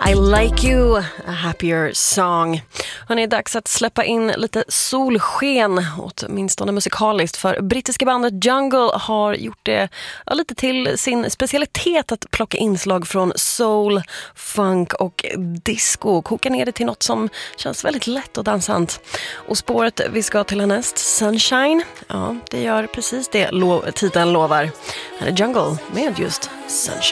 I like you, a happier song. Hörrni, det är dags att släppa in lite solsken, åtminstone musikaliskt, för brittiska bandet Jungle har gjort det lite till sin specialitet att plocka inslag från soul, funk och disco, koka ner det till något som känns väldigt lätt och dansant. Och spåret vi ska till härnäst, Sunshine, ja, det gör precis det titeln lovar. Här är Jungle med just Sunshine.